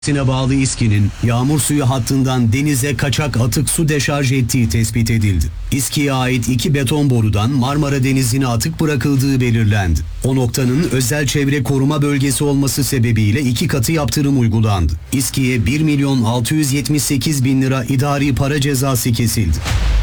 Sine bağlı İSKİ'nin yağmur suyu hattından denize kaçak atık su deşarj ettiği tespit edildi. İSKİ'ye ait 2 beton borudan Marmara Denizi'ne atık bırakıldığı belirlendi. O noktanın özel çevre koruma bölgesi olması sebebiyle 2 katı yaptırım uygulandı. İSKİ'ye 1.678.000 lira idari para cezası kesildi.